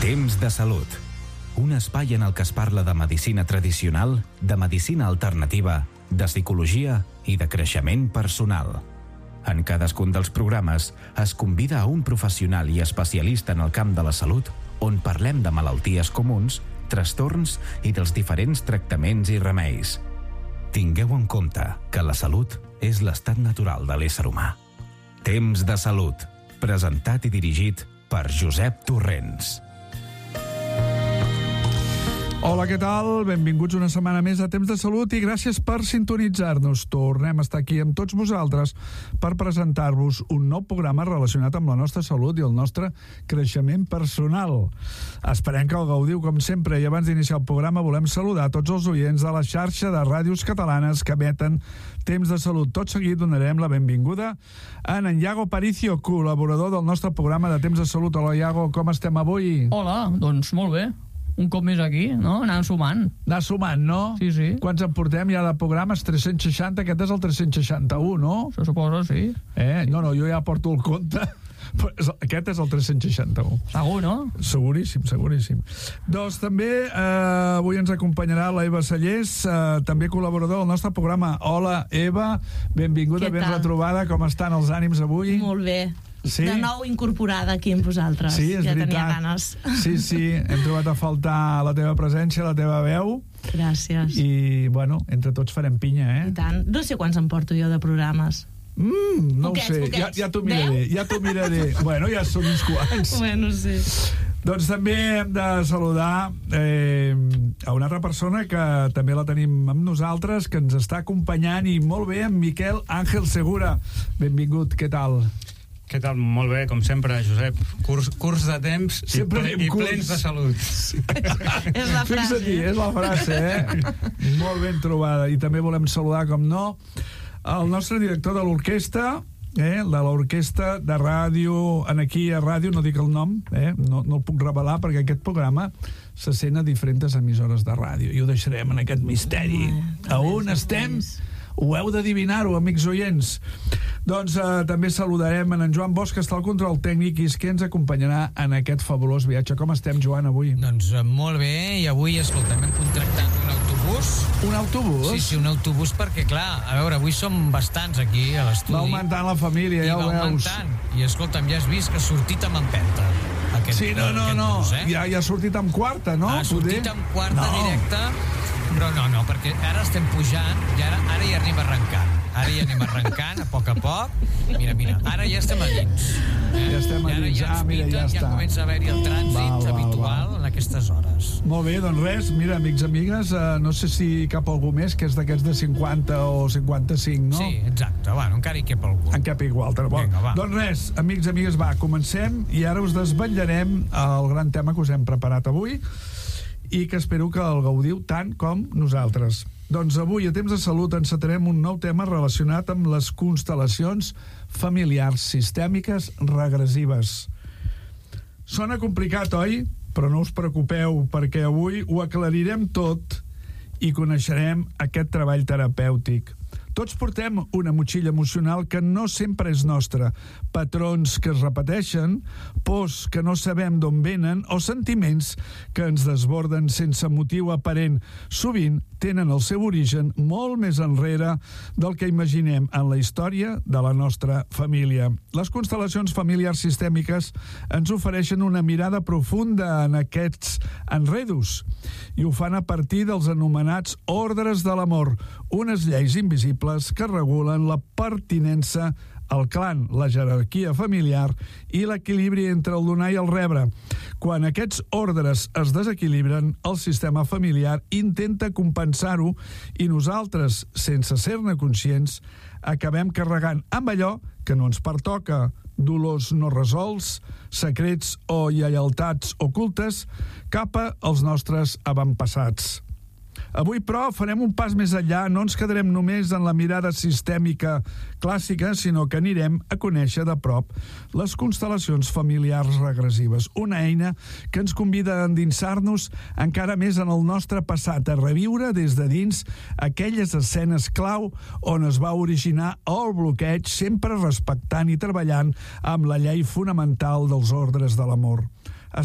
Temps de salut. Un espai en el que es parla de medicina tradicional, de medicina alternativa, de psicologia i de creixement personal. En cadascun dels programes es convida a un professional i especialista en el camp de la salut on parlem de malalties comuns, trastorns i dels diferents tractaments i remeis. Tingueu en compte que la salut és l'estat natural de l'ésser humà. Temps de salut, presentat i dirigit per Josep Torrents. Hola, què tal? Benvinguts una setmana més a Temps de Salut i gràcies per sintonitzar-nos. Tornem a estar aquí amb tots vosaltres per presentar-vos un nou programa relacionat amb la nostra salut i el nostre creixement personal. Esperem que el gaudiu com sempre i abans d'iniciar el programa volem saludar tots els oients de la xarxa de ràdios catalanes que emeten Temps de Salut. Tot seguit donarem la benvinguda a en Iago Paricio, col·laborador del nostre programa de Temps de Salut. Hola, Iago, com estem avui? Hola, doncs molt bé. Un cop més aquí, no? Anar sumant. Anar sumant, no? Sí, sí. Quants en portem ja de programes? 360, aquest és el 361, no? Se suposa, sí. No, jo ja porto el compte. Aquest és el 361. Segur, no? Seguríssim, seguríssim. Doncs també avui ens acompanyarà la Eva Sallés, també col·laborador del nostre programa. Hola, Eva, benvinguda, ben retrobada. Com estan els ànims avui? Molt bé. Sí? De nou incorporada aquí amb vosaltres. Sí, és veritat. Tenia ganes. Sí, hem trobat a faltar la teva presència, la teva veu. Gràcies. I, bueno, entre tots farem pinya, I tant. No sé quants em porto jo de programes. No poquets, ho sé, poquets. ja t'ho miraré. Bueno, ja són uns quants. Bueno, sí. Doncs també hem de saludar a una altra persona que també la tenim amb nosaltres, que ens està acompanyant i molt bé, en Miquel Àngel Segura. Benvingut, què tal? Què tal? Molt bé, com sempre, Josep. Curs de temps i plens de salut. Sí. És la frase. Fixa-t'hi, és la frase, Molt ben trobada. I també volem saludar, com no, el nostre director de l'orquestra, de l'orquestra de ràdio, aquí a ràdio, no dic el nom, no el puc revelar perquè aquest programa se sent a diferents emissores de ràdio i ho deixarem en aquest misteri. A on estem? Ho heu d'adivinar-ho, amics oients. Doncs també saludarem en Joan Bosch, que està al control tècnic i és que ens acompanyarà en aquest fabulós viatge. Com estem, Joan, avui? Doncs molt bé, i avui, escolta, hem contractat un autobús. Un autobús? Sí, un autobús, perquè, clar, a veure, avui som bastants aquí a l'estudi. Va augmentant la família, ja ho veus. I va augmentant. I, escolta'm, ja has vist que ha sortit amb empenta. Sí, no. Bus, ja ha sortit amb quarta, no? Ha sortit amb quarta directa. Però no, perquè ara estem pujant i ara ja anem arrencant. A poc, mira, ara ja estem a dins. Ja estem a dins, mira, ja està. Ja comença a haver-hi el trànsit habitual en aquestes hores. Molt bé, doncs res, mira, amics, amigues, no sé si cap algú més, que és d'aquests de 50 o 55, no? Sí, exacte, bueno, encara hi cap algú. En cap igual, doncs res, amics, amigues, comencem i ara us desvetllarem el gran tema que us hem preparat avui i que espero que el gaudiu tant com nosaltres. Doncs avui, a Temps de Salut, encetarem un nou tema relacionat amb les constel·lacions familiars sistèmiques regressives. Sona complicat, oi? Però no us preocupeu, perquè avui ho aclarirem tot i coneixerem aquest treball terapèutic. Tots portem una motxilla emocional que no sempre és nostra, patrons que es repeteixen, pors que no sabem d'on venen o sentiments que ens desborden sense motiu aparent. Sovint tenen el seu origen molt més enrere del que imaginem en la història de la nostra família. Les constel·lacions familiars sistèmiques ens ofereixen una mirada profunda en aquests enredos i ho fan a partir dels anomenats ordres de l'amor, unes lleis invisibles que regulen la pertinença al clan, la jerarquia familiar i l'equilibri entre el donar i el rebre. Quan aquests ordres es desequilibren, el sistema familiar intenta compensar-ho i nosaltres, sense ser-ne conscients, acabem carregant amb allò que no ens pertoca, dolors no resolts, secrets o lleialtats ocultes cap als nostres avantpassats. Avui, però, farem un pas més enllà, no ens quedarem només en la mirada sistèmica clàssica, sinó que anirem a conèixer de prop les constel·lacions familiars regressives, una eina que ens convida a endinsar-nos encara més en el nostre passat, a reviure des de dins aquelles escenes clau on es va originar el bloqueig, sempre respectant i treballant amb la llei fonamental dels ordres de l'amor.